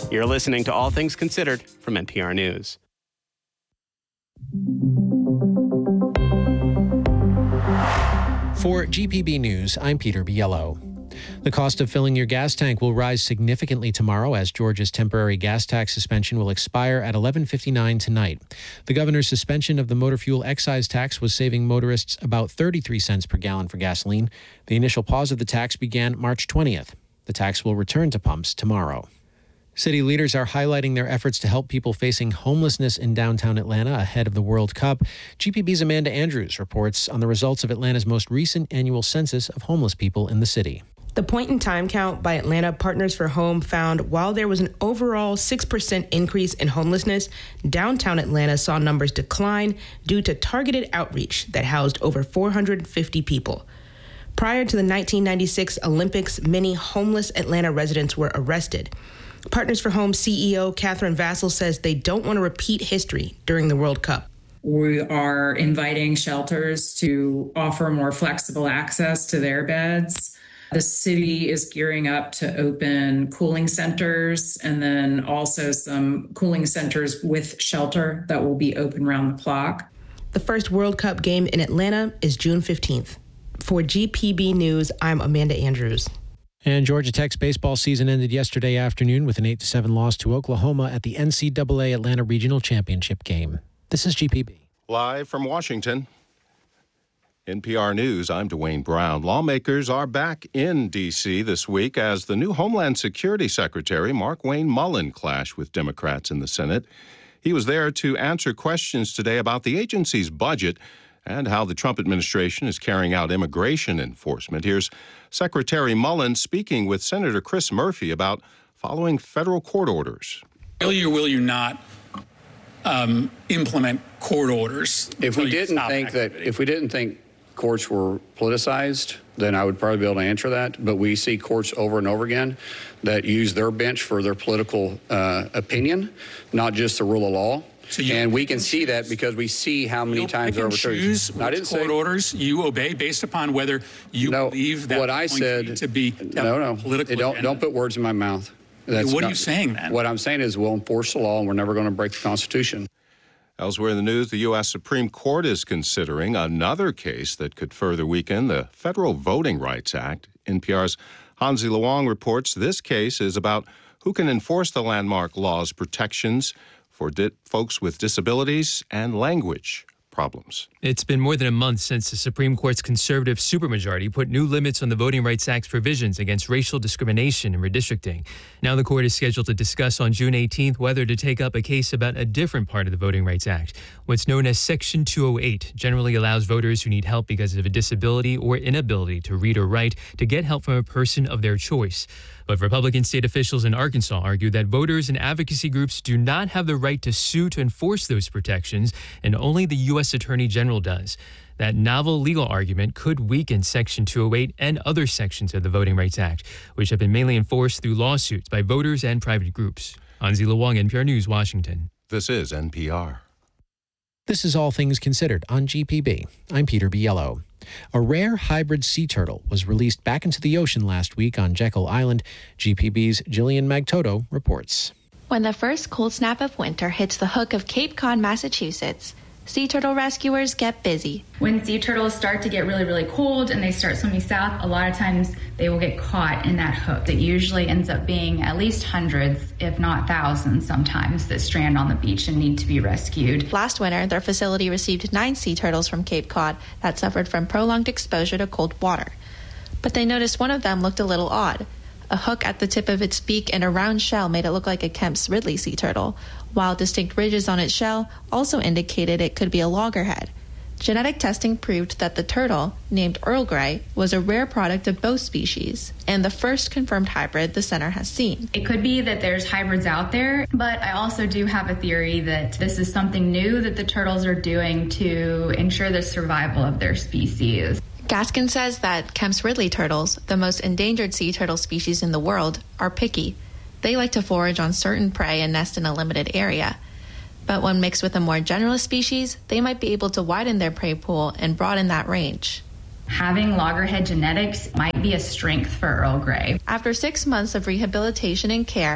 You're listening to All Things Considered from NPR News. For GPB News, I'm Peter Biello. The cost of filling your gas tank will rise significantly tomorrow as Georgia's temporary gas tax suspension will expire at 11:59 tonight. The governor's suspension of the motor fuel excise tax was saving motorists about 33 cents per gallon for gasoline. The initial pause of the tax began March 20th. The tax will return to pumps tomorrow. City leaders are highlighting their efforts to help people facing homelessness in downtown Atlanta ahead of the World Cup. GPB's Amanda Andrews reports on the results of Atlanta's most recent annual census of homeless people in the city. The point-in-time count by Atlanta Partners for Home found while there was an overall 6% increase in homelessness, downtown Atlanta saw numbers decline due to targeted outreach that housed over 450 people. Prior to the 1996 Olympics, many homeless Atlanta residents were arrested. Partners for Home CEO Catherine Vassell says they don't want to repeat history during the World Cup. We are inviting shelters to offer more flexible access to their beds. The city is gearing up to open cooling centers and then also some cooling centers with shelter that will be open around the clock. The first World Cup game in Atlanta is June 15th. For GPB News, I'm Amanda Andrews. And Georgia Tech's baseball season ended yesterday afternoon with an 8-7 loss to Oklahoma at the NCAA Atlanta Regional Championship game. This is GPB. Live from Washington, NPR News, I'm Dwayne Brown. Lawmakers are back in D.C. this week as the new Homeland Security Secretary, Markwayne Mullin, clashed with Democrats in the Senate. He was there to answer questions today about the agency's budget and how the Trump administration is carrying out immigration enforcement. Here's Secretary Mullin speaking with Senator Chris Murphy about following federal court orders. Will you or will you not implement court orders? If we didn't think courts were politicized, then I would probably be able to answer that. But we see courts over and over again that use their bench for their political opinion, not just the rule of law. And we can see that because we see how many times they're overturned. I didn't say court orders you obey based upon whether you believe that what I said to be political. Don't put words in my mouth. What are you saying then? What I'm saying is we'll enforce the law and we're never going to break the Constitution. Elsewhere in the news, the U.S. Supreme Court is considering another case that could further weaken the Federal Voting Rights Act. NPR's Hansi Luong reports this case is about who can enforce the landmark law's protections for folks with disabilities and language problems. It's been more than a month since the Supreme Court's conservative supermajority put new limits on the Voting Rights Act's provisions against racial discrimination and redistricting. Now the court is scheduled to discuss on June 18th whether to take up a case about a different part of the Voting Rights Act. What's known as Section 208 generally allows voters who need help because of a disability or inability to read or write to get help from a person of their choice. But Republican state officials in Arkansas argue that voters and advocacy groups do not have the right to sue to enforce those protections, and only the U.S. Attorney General does. That novel legal argument could weaken Section 208 and other sections of the Voting Rights Act, which have been mainly enforced through lawsuits by voters and private groups. Hansi Luong, NPR News, Washington. This is NPR. This is All Things Considered on GPB. I'm Peter Biello. A rare hybrid sea turtle was released back into the ocean last week on Jekyll Island. GPB's Jillian Magtoto reports. When the first cold snap of winter hits the hook of Cape Cod, Massachusetts, sea turtle rescuers get busy. When sea turtles start to get really, really cold and they start swimming south, a lot of times they will get caught in that hook. It usually ends up being at least hundreds, if not thousands sometimes, that strand on the beach and need to be rescued. Last winter, their facility received 9 sea turtles from Cape Cod that suffered from prolonged exposure to cold water. But they noticed one of them looked a little odd. A hook at the tip of its beak and a round shell made it look like a Kemp's Ridley sea turtle, while distinct ridges on its shell also indicated it could be a loggerhead. Genetic testing proved that the turtle, named Earl Grey, was a rare product of both species, and the first confirmed hybrid the center has seen. It could be that there's hybrids out there, but I also do have a theory that this is something new that the turtles are doing to ensure the survival of their species. Gaskin says that Kemp's Ridley turtles, the most endangered sea turtle species in the world, are picky. They like to forage on certain prey and nest in a limited area. But when mixed with a more generalist species, they might be able to widen their prey pool and broaden that range. Having loggerhead genetics might be a strength for Earl Grey. After 6 months of rehabilitation and care,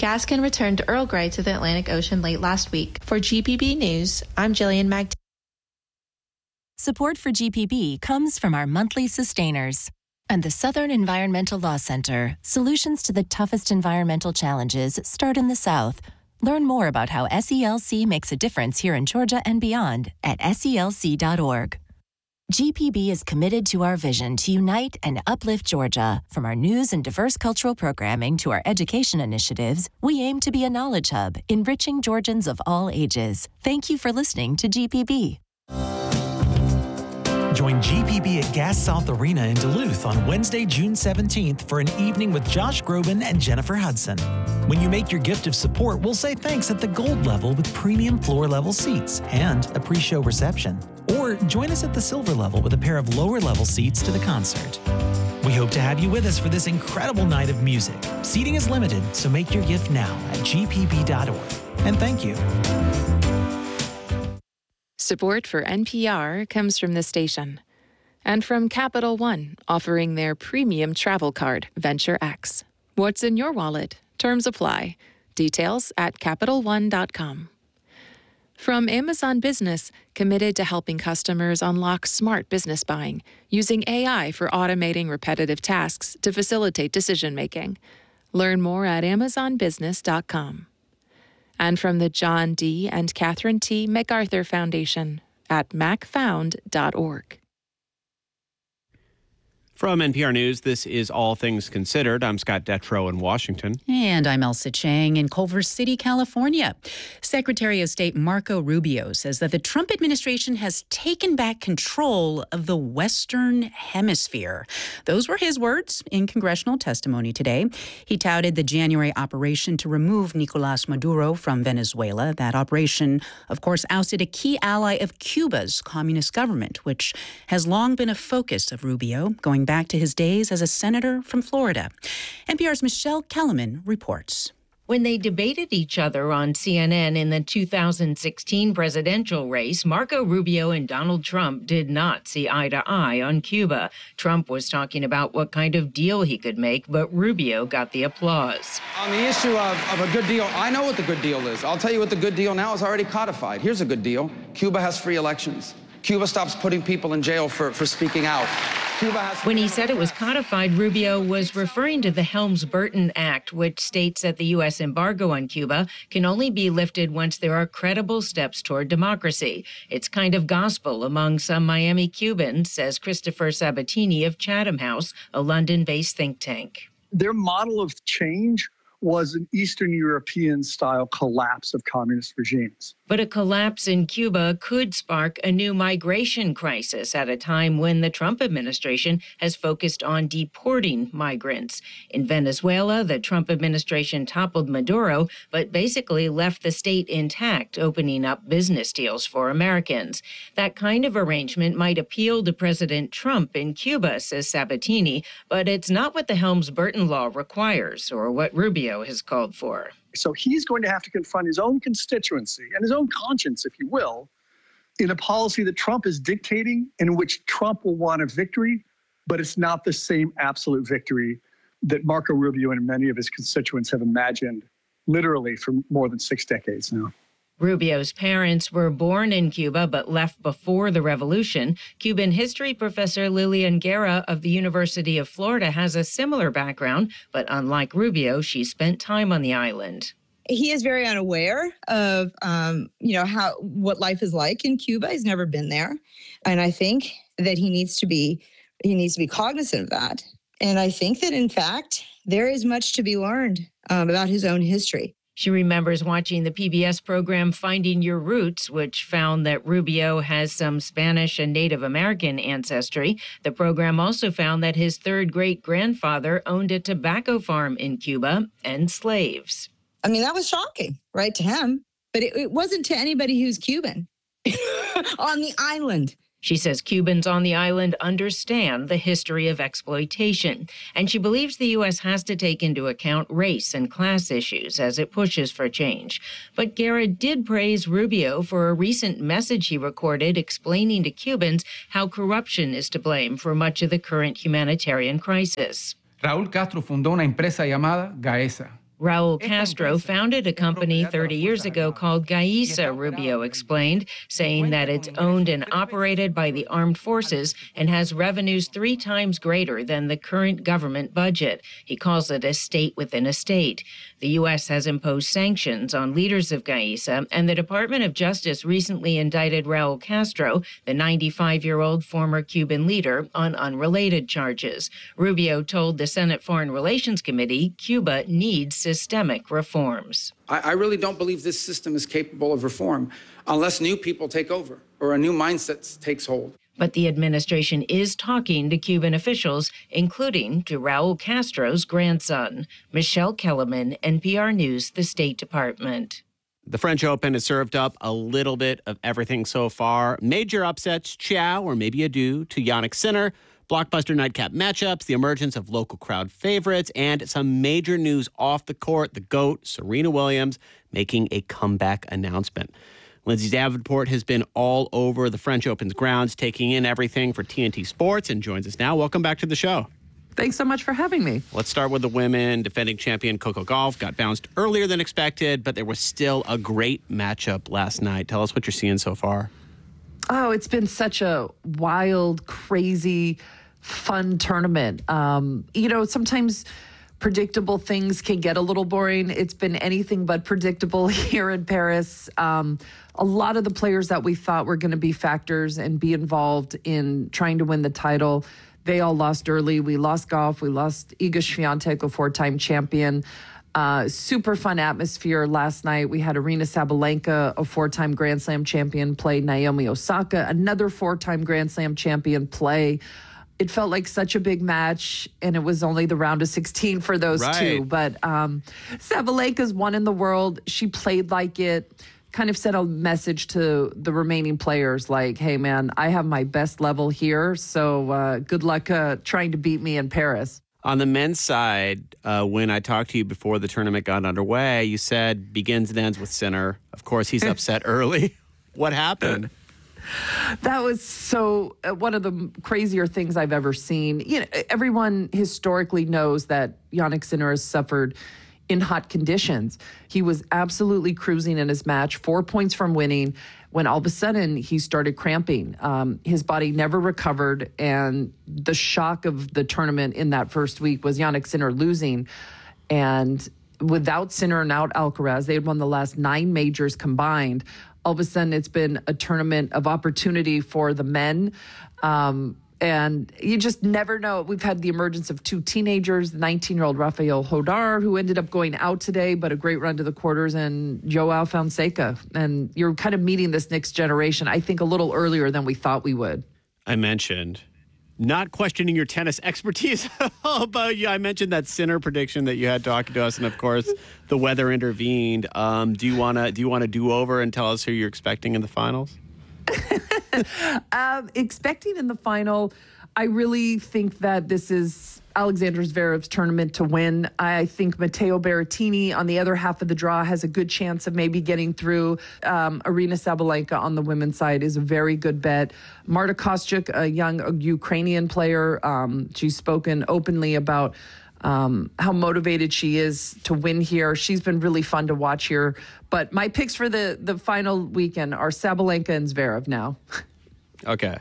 Gas can return to Earl Grey to the Atlantic Ocean late last week. For GPB News, I'm Jillian Magd. Support for GPB comes from our monthly sustainers and the Southern Environmental Law Center. Solutions to the toughest environmental challenges start in the South. Learn more about how SELC makes a difference here in Georgia and beyond at SELC.org. GPB is committed to our vision to unite and uplift Georgia. From our news and diverse cultural programming to our education initiatives, we aim to be a knowledge hub, enriching Georgians of all ages. Thank you for listening to GPB. Join GPB at Gas South Arena in Duluth on Wednesday, June 17th for an evening with Josh Groban and Jennifer Hudson. When you make your gift of support, we'll say thanks at the gold level with premium floor level seats and a pre-show reception. Or join us at the silver level with a pair of lower level seats to the concert. We hope to have you with us for this incredible night of music. Seating is limited, so make your gift now at gpb.org. And thank you. Support for NPR comes from the station and from Capital One, offering their premium travel card, Venture X. What's in your wallet? Terms apply. Details at CapitalOne.com. From Amazon Business, committed to helping customers unlock smart business buying, using AI for automating repetitive tasks to facilitate decision-making. Learn more at AmazonBusiness.com. And from the John D. and Catherine T. MacArthur Foundation at macfound.org. From NPR News, this is All Things Considered. I'm Scott Detrow in Washington. And I'm Elsa Chang in Culver City, California. Secretary of State Marco Rubio says that the Trump administration has taken back control of the Western Hemisphere. Those were his words in congressional testimony today. He touted the January operation to remove Nicolás Maduro from Venezuela. That operation, of course, ousted a key ally of Cuba's communist government, which has long been a focus of Rubio, going back to his days as a senator from Florida. NPR's Michelle Kellerman reports. When they debated each other on CNN in the 2016 presidential race, Marco Rubio and Donald Trump did not see eye to eye on Cuba. Trump was talking about what kind of deal he could make, but Rubio got the applause. On the issue of a good deal, I know what the good deal is. I'll tell you what the good deal now is already codified. Here's a good deal. Cuba has free elections. Cuba stops putting people in jail for speaking out. When he said it was codified, Rubio was referring to the Helms-Burton Act, which states that the U.S. embargo on Cuba can only be lifted once there are credible steps toward democracy. It's kind of gospel among some Miami Cubans, says Christopher Sabatini of Chatham House, a London-based think tank. Their model of change was an Eastern European-style collapse of communist regimes. But a collapse in Cuba could spark a new migration crisis at a time when the Trump administration has focused on deporting migrants. In Venezuela, the Trump administration toppled Maduro, but basically left the state intact, opening up business deals for Americans. That kind of arrangement might appeal to President Trump in Cuba, says Sabatini, but it's not what the Helms-Burton law requires or what Rubio has called for. So he's going to have to confront his own constituency and his own conscience, if you will, in a policy that Trump is dictating, in which Trump will want a victory, but it's not the same absolute victory that Marco Rubio and many of his constituents have imagined literally for more than 6 decades now. Rubio's parents were born in Cuba but left before the revolution. Cuban history professor Lillian Guerra of the University of Florida has a similar background, but unlike Rubio, she spent time on the island. He is very unaware of, what life is like in Cuba. He's never been there. And I think that he needs to be cognizant of that. And I think that, in fact, there is much to be learned about his own history. She remembers watching the PBS program Finding Your Roots, which found that Rubio has some Spanish and Native American ancestry. The program also found that his third great-grandfather owned a tobacco farm in Cuba and slaves. I mean, that was shocking, right, to him. But it wasn't to anybody who's Cuban on the island. She says Cubans on the island understand the history of exploitation, and she believes the U.S. has to take into account race and class issues as it pushes for change. But Guerra did praise Rubio for a recent message he recorded explaining to Cubans how corruption is to blame for much of the current humanitarian crisis. Raúl Castro fundó una empresa llamada Gaesa. Raul Castro founded a company 30 years ago called Gaisa, Rubio explained, saying that it's owned and operated by the armed forces and has revenues 3 times greater than the current government budget. He calls it a state within a state. The U.S. has imposed sanctions on leaders of Gaisa, and the Department of Justice recently indicted Raul Castro, the 95-year-old former Cuban leader, on unrelated charges. Rubio told the Senate Foreign Relations Committee Cuba needs systemic reforms. I really don't believe this system is capable of reform unless new people take over or a new mindset takes hold. But the administration is talking to Cuban officials, including to Raul Castro's grandson. Michelle Kellerman, NPR News, the State Department. The French Open has served up a little bit of everything so far. Major upsets, ciao, or maybe adieu to Jannik Sinner. Blockbuster nightcap matchups, the emergence of local crowd favorites, and some major news off the court. The GOAT, Serena Williams, making a comeback announcement. Lindsay Davenport has been all over the French Open's grounds, taking in everything for TNT Sports, and joins us now. Welcome back to the show. Thanks so much for having me. Let's start with the women. Defending champion Coco Gauff got bounced earlier than expected, but there was still a great matchup last night. Tell us what you're seeing so far. Oh, it's been such a wild, crazy, fun tournament. Sometimes predictable things can get a little boring. It's been anything but predictable here in Paris. A lot of the players that we thought were going to be factors and be involved in trying to win the title, they all lost early. We lost Gauff. We lost Iga Swiatek, a 4-time champion. Super fun atmosphere last night. We had Aryna Sabalenka, a 4-time Grand Slam champion, play Naomi Osaka, another 4-time Grand Slam champion, play. It felt like such a big match, and it was only the round of 16 for those two. But Sabalenka's one in the world. She played like it, kind of sent a message to the remaining players like, hey, man, I have my best level here, so good luck trying to beat me in Paris. On the men's side, when I talked to you before the tournament got underway, you said begins and ends with Sinner. Of course, he's upset early. What happened? That was so one of the crazier things I've ever seen. Everyone historically knows that Jannik Sinner has suffered in hot conditions. He was absolutely cruising in his match, 4 points from winning, when all of a sudden he started cramping. His body never recovered, and the shock of the tournament in that first week was Jannik Sinner losing. And without Sinner and out Alcaraz, they had won the last 9 majors combined. All of a sudden, it's been a tournament of opportunity for the men. And you just never know. We've had the emergence of 2 teenagers, 19-year-old Rafael Hodar, who ended up going out today, but a great run to the quarters, and Joao Fonseca. And you're kind of meeting this next generation, I think, a little earlier than we thought we would. I mentioned not questioning your tennis expertise about you. I mentioned that Sinner prediction that you had talking to us, and of course, the weather intervened. Do you want to do over and tell us who you're expecting in the finals? Expecting in the final, I really think that this is Alexander Zverev's tournament to win. I think Matteo Berrettini on the other half of the draw has a good chance of maybe getting through. Aryna Sabalenka on the women's side is a very good bet. Marta Kostyuk, a young Ukrainian player, she's spoken openly about how motivated she is to win here. She's been really fun to watch here. But my picks for the final weekend are Sabalenka and Zverev now. Okay.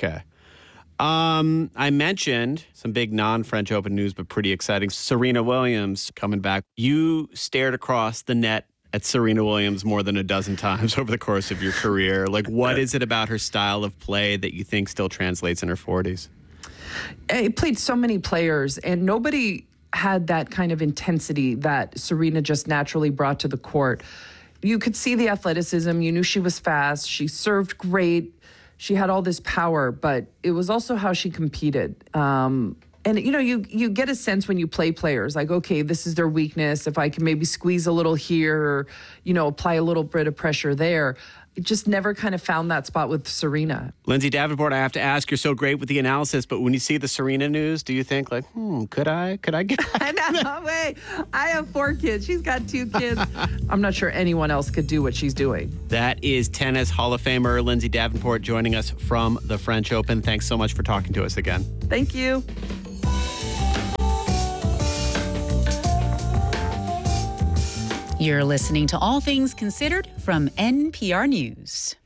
I mentioned some big non-French Open news, but pretty exciting. Serena Williams coming back. You stared across the net at Serena Williams more than a dozen times over the course of your career. Like, what is it about her style of play that you think still translates in her 40s? It played so many players, and nobody had that kind of intensity that Serena just naturally brought to the court. You could see the athleticism. You knew she was fast. She served great. She had all this power, but it was also how she competed. And, you get a sense when you play players, like, okay, this is their weakness. If I can maybe squeeze a little here or, apply a little bit of pressure there. It just never kind of found that spot with Serena. Lindsay Davenport, I have to ask, you're so great with the analysis, but when you see the Serena news, do you think like, could I get No way. I have 4 kids. She's got 2 kids. I'm not sure anyone else could do what she's doing. That is tennis Hall of Famer Lindsay Davenport joining us from the French Open. Thanks so much for talking to us again. Thank you. You're listening to All Things Considered from NPR News.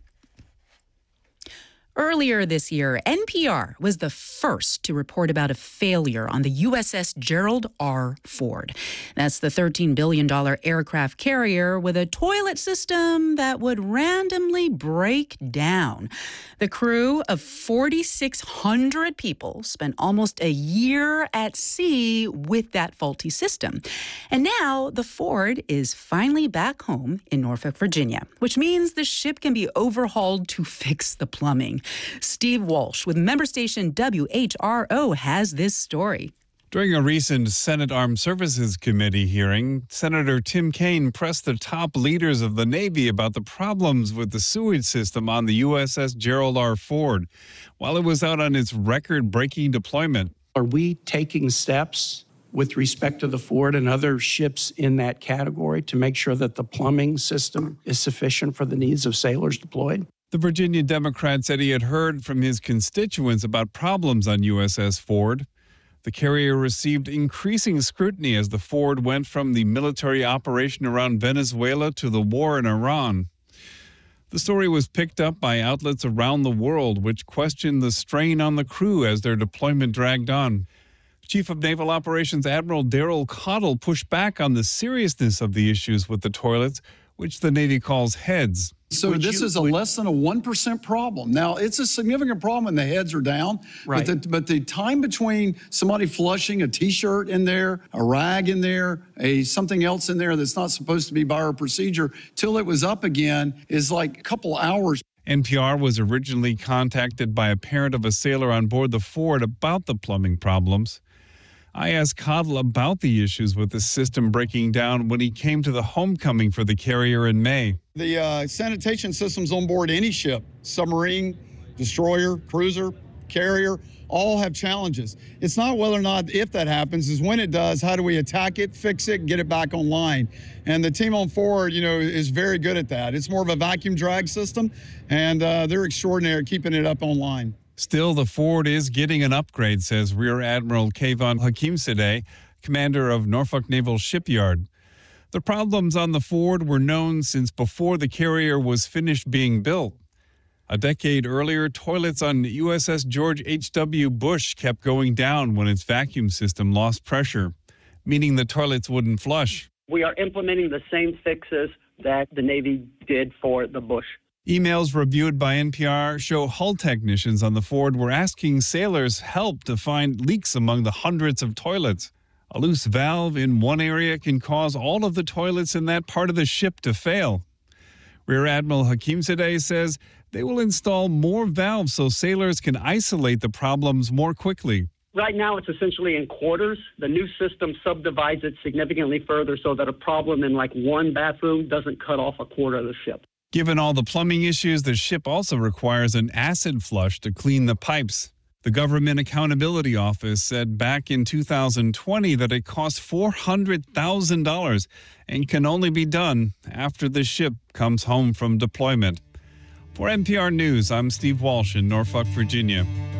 Earlier this year, NPR was the first to report about a failure on the USS Gerald R. Ford. That's the $13 billion aircraft carrier with a toilet system that would randomly break down. The crew of 4,600 people spent almost a year at sea with that faulty system. And now the Ford is finally back home in Norfolk, Virginia, which means the ship can be overhauled to fix the plumbing. Steve Walsh with member station WHRO has this story. During a recent Senate Armed Services Committee hearing, Senator Tim Kaine pressed the top leaders of the Navy about the problems with the sewage system on the USS Gerald R. Ford while it was out on its record-breaking deployment. Are we taking steps with respect to the Ford and other ships in that category to make sure that the plumbing system is sufficient for the needs of sailors deployed? The Virginia Democrat said he had heard from his constituents about problems on USS Ford. The carrier received increasing scrutiny as the Ford went from the military operation around Venezuela to the war in Iran. The story was picked up by outlets around the world, which questioned the strain on the crew as their deployment dragged on. Chief of Naval Operations Admiral Daryl Cottle pushed back on the seriousness of the issues with the toilets, which the Navy calls heads. So this is less than a 1% problem. Now, it's a significant problem when the heads are down. Right. But the time between somebody flushing a T-shirt in there, a rag in there, something else in there that's not supposed to be by our procedure, till it was up again is like a couple hours. NPR was originally contacted by a parent of a sailor on board the Ford about the plumbing problems. I asked Cottle about the issues with the system breaking down when he came to the homecoming for the carrier in May. The sanitation systems on board any ship, submarine, destroyer, cruiser, carrier, all have challenges. It's not whether or not if that happens, is when it does, how do we attack it, fix it, get it back online? And the team on Ford, is very good at that. It's more of a vacuum drag system, and they're extraordinary at keeping it up online. Still, the Ford is getting an upgrade, says Rear Admiral Kayvon Hakimzadeh, commander of Norfolk Naval Shipyard. The problems on the Ford were known since before the carrier was finished being built. A decade earlier, toilets on USS George H.W. Bush kept going down when its vacuum system lost pressure, meaning the toilets wouldn't flush. We are implementing the same fixes that the Navy did for the Bush. Emails reviewed by NPR show hull technicians on the Ford were asking sailors help to find leaks among the hundreds of toilets. A loose valve in one area can cause all of the toilets in that part of the ship to fail. Rear Admiral Hakimzadeh says they will install more valves so sailors can isolate the problems more quickly. Right now, it's essentially in quarters. The new system subdivides it significantly further so that a problem in like one bathroom doesn't cut off a quarter of the ship. Given all the plumbing issues, the ship also requires an acid flush to clean the pipes. The Government Accountability Office said back in 2020 that it cost $400,000 and can only be done after the ship comes home from deployment. For NPR News, I'm Steve Walsh in Norfolk, Virginia.